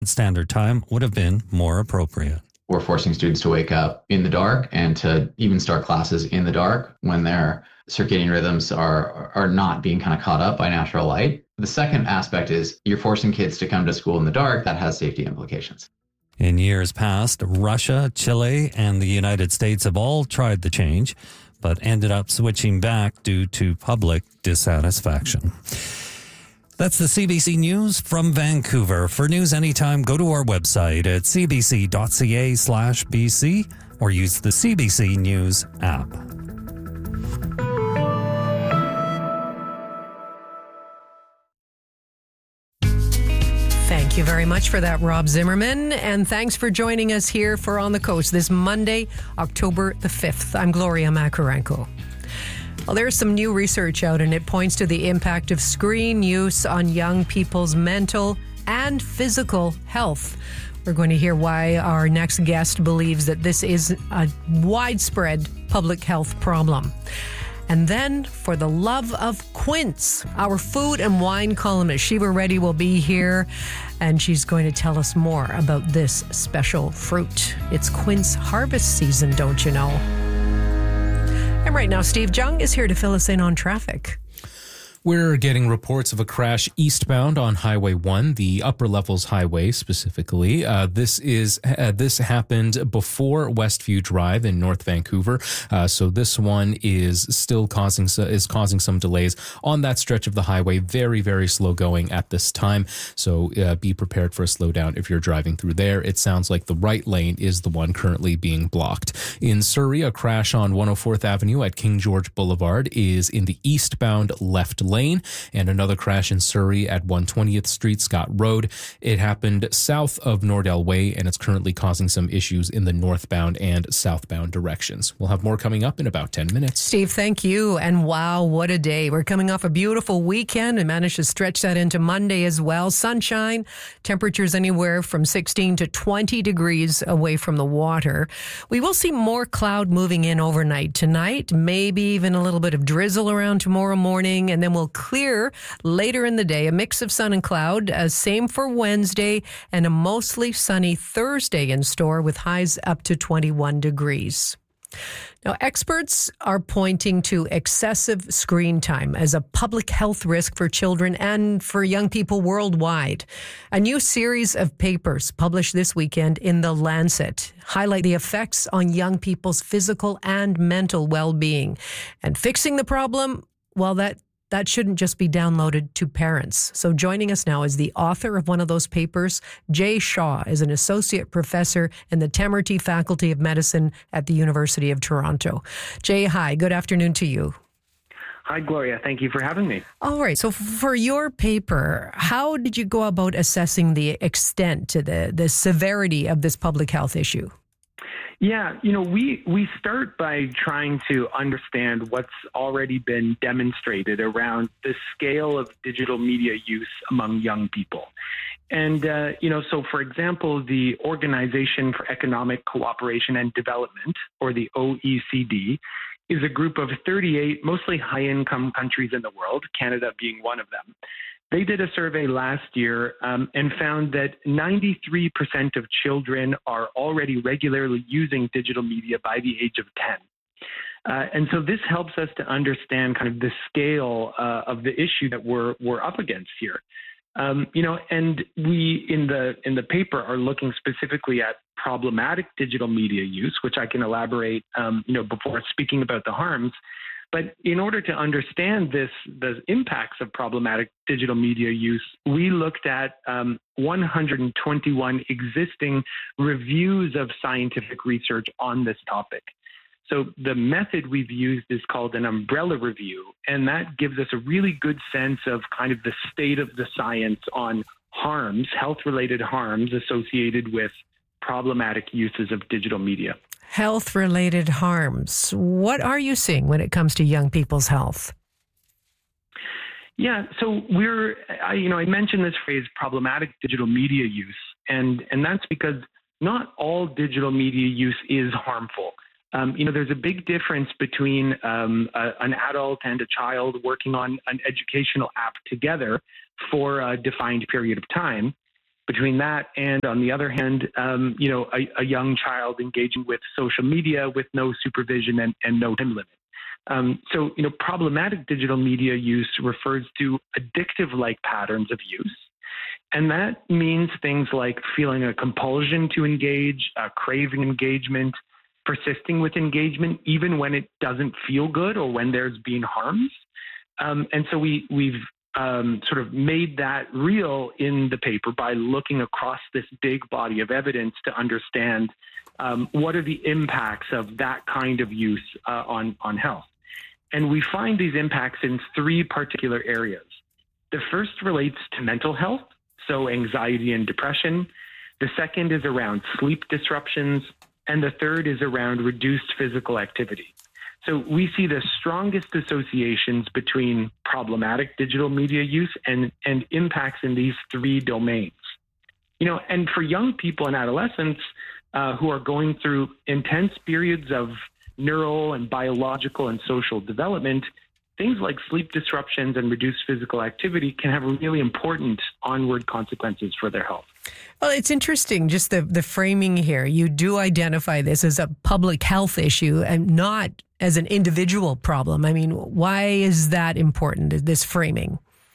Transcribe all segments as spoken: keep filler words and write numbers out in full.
Standard Time would have been more appropriate. We're forcing students to wake up in the dark and to even start classes in the dark when their circadian rhythms are are not being kind of caught up by natural light. The second aspect is you're forcing kids to come to school in the dark. That has safety implications. In years past, Russia, Chile, and the United States have all tried the change, but ended up switching back due to public dissatisfaction. That's the C B C News from Vancouver. For news anytime, go to our website at cbc.ca slash BC or use the C B C News app. Thank you very much for that, Rob Zimmerman. And thanks for joining us here for On the Coast this Monday, October the fifth. I'm Gloria Makarenko. Well, there's some new research out, and it points to the impact of screen use on young people's mental and physical health. We're going to hear why our next guest believes that this is a widespread public health problem. And then, for the love of quince, our food and wine columnist, Shiva Reddy, will be here, and she's going to tell us more about this special fruit. It's quince harvest season, don't you know? And right now, Steve Jung is here to fill us in on traffic. We're getting reports of a crash eastbound on Highway one, the upper levels highway specifically. Uh, this is uh, this happened before Westview Drive in North Vancouver, uh, so this one is still causing is causing some delays on that stretch of the highway. Very very slow going at this time, so uh, be prepared for a slowdown if you're driving through there. It sounds like the right lane is the one currently being blocked. In Surrey, a crash on one oh fourth Avenue at King George Boulevard is in the eastbound left lane. lane, and another crash in Surrey at one hundred twentieth Street, Scott Road. It happened south of Nordell Way, and it's currently causing some issues in the northbound and southbound directions. We'll have more coming up in about ten minutes. Steve, thank you. And wow, what a day. We're coming off a beautiful weekend and managed to stretch that into Monday as well. Sunshine, temperatures anywhere from sixteen to twenty degrees away from the water. We will see more cloud moving in overnight tonight, maybe even a little bit of drizzle around tomorrow morning, and then we'll clear later in the day. A mix of sun and cloud. Uh, same for Wednesday, and a mostly sunny Thursday in store with highs up to twenty-one degrees. Now, experts are pointing to excessive screen time as a public health risk for children and for young people worldwide. A new series of papers published this weekend in The Lancet highlight the effects on young people's physical and mental well-being. And fixing the problem, well, that That shouldn't just be downloaded to parents. So joining us now is the author of one of those papers. Jay Shaw is an associate professor in the Temerty Faculty of Medicine at the University of Toronto. Jay, hi. Good afternoon to you. Hi, Gloria. Thank you for having me. All right. So for your paper, how did you go about assessing the extent to the, the severity of this public health issue? Yeah, you know, we, we start by trying to understand what's already been demonstrated around the scale of digital media use among young people. And, uh, you know, so for example, the Organization for Economic Cooperation and Development, or the O E C D, is a group of thirty-eight mostly high-income countries in the world, Canada being one of them. They did a survey last year um, and found that ninety-three percent of children are already regularly using digital media by the age of ten. Uh, and so this helps us to understand kind of the scale uh, of the issue that we're we're up against here. Um, you know, and we in the in the paper are looking specifically at problematic digital media use, which I can elaborate, um, you know, before speaking about the harms. But in order to understand this, the impacts of problematic digital media use, we looked at um, one hundred twenty-one existing reviews of scientific research on this topic. So the method we've used is called an umbrella review, and that gives us a really good sense of kind of the state of the science on harms, health-related harms associated with problematic uses of digital media. Health-related harms. What are you seeing when it comes to young people's health? Yeah, so we're, I, you know, I mentioned this phrase, problematic digital media use, and, and that's because not all digital media use is harmful. Um, you know, there's a big difference between um, a, an adult and a child working on an educational app together for a defined period of time, between that and, on the other hand, um, you know, a, a young child engaging with social media with no supervision and, and no time limit. Um, so, you know, problematic digital media use refers to addictive-like patterns of use. And that means things like feeling a compulsion to engage, uh, craving engagement, persisting with engagement, even when it doesn't feel good or when there's been harms. Um, and so we, we've um, sort of made that real in the paper by looking across this big body of evidence to understand um, what are the impacts of that kind of use uh, on, on health. And we find these impacts in three particular areas. The first relates to mental health, so anxiety and depression. The second is around sleep disruptions. And the third is around reduced physical activity. So we see the strongest associations between problematic digital media use and, and impacts in these three domains. You know, and for young people and adolescents uh, who are going through intense periods of neural and biological and social development, things like sleep disruptions and reduced physical activity can have really important onward consequences for their health. Well, it's interesting, just the, the framing here. You do identify this as a public health issue and not as an individual problem. I mean, why is that important, this framing?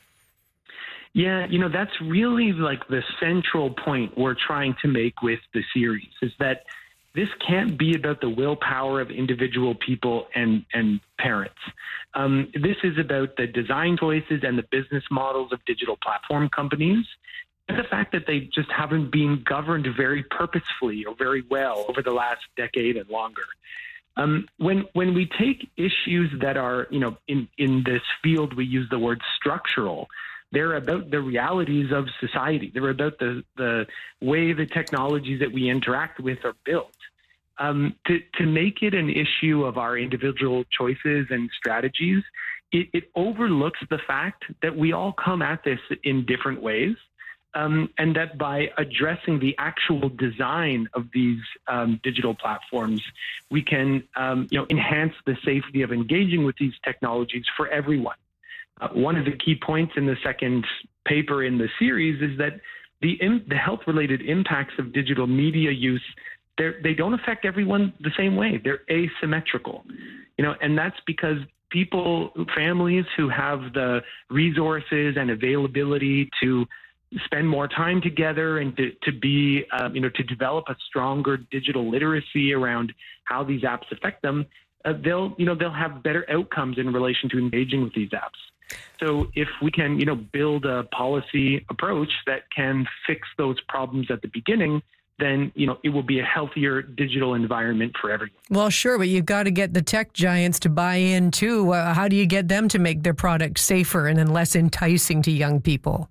Yeah, you know, that's really like the central point we're trying to make with the series, is that this can't be about the willpower of individual people and, and parents. Um, this is about the design choices and the business models of digital platform companies, and the fact that they just haven't been governed very purposefully or very well over the last decade and longer. Um, when when we take issues that are, you know, in, in this field, we use the word structural. They're about the realities of society. They're about the, the way the technologies that we interact with are built. Um, to, to make it an issue of our individual choices and strategies, it, it overlooks the fact that we all come at this in different ways, um, and that by addressing the actual design of these um, digital platforms, we can um, you know, enhance the safety of engaging with these technologies for everyone. Uh, one of the key points in the second paper in the series is that the, the health-related impacts of digital media use, They're, they don't affect everyone the same way. They're asymmetrical, you know, and that's because people, families who have the resources and availability to spend more time together and to, to be, uh, you know, to develop a stronger digital literacy around how these apps affect them, uh, they'll, you know, they'll have better outcomes in relation to engaging with these apps. So if we can, you know, build a policy approach that can fix those problems at the beginning, then, you know, it will be a healthier digital environment for everyone. Well, sure, but you've got to get the tech giants to buy in too. Uh, how do you get them to make their product safer and then less enticing to young people?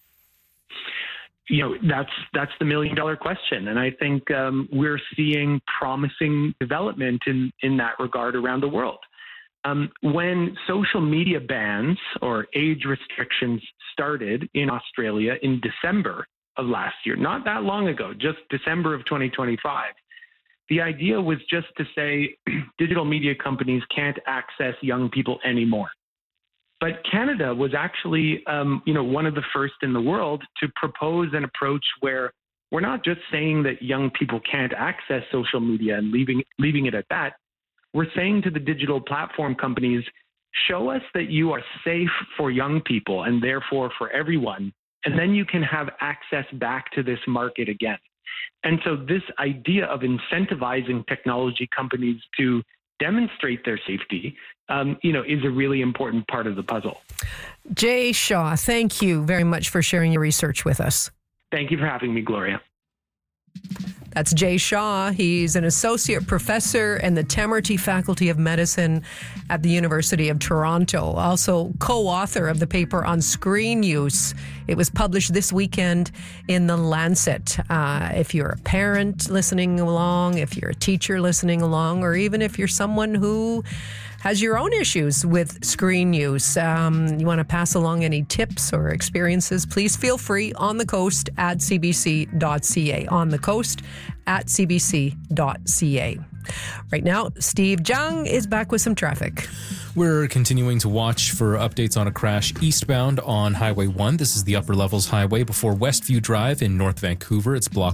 You know, that's that's the million dollar question. And I think um, we're seeing promising development in, in that regard around the world. Um, when social media bans or age restrictions started in Australia in December of last year, not that long ago, just December of twenty twenty-five, the idea was just to say digital media companies can't access young people anymore. But Canada was actually, um, you know, one of the first in the world to propose an approach where we're not just saying that young people can't access social media and leaving leaving it at that. We're saying to the digital platform companies, show us that you are safe for young people and therefore for everyone, and then you can have access back to this market again. And so this idea of incentivizing technology companies to demonstrate their safety, um, you know, is a really important part of the puzzle. Jay Shaw, thank you very much for sharing your research with us. Thank you for having me, Gloria. That's Jay Shaw. He's an associate professor in the Temerty Faculty of Medicine at the University of Toronto. Also co-author of the paper on screen use. It was published this weekend in The Lancet. Uh, if you're a parent listening along, if you're a teacher listening along, or even if you're someone who has your own issues with screen use, um, you want to pass along any tips or experiences, please feel free. On the Coast at c b c dot c a. On the Coast at c b c dot c a. Right now, Steve Jung is back with some traffic. We're continuing to watch for updates on a crash eastbound on Highway one. This is the Upper Levels Highway before Westview Drive in North Vancouver. It's blocked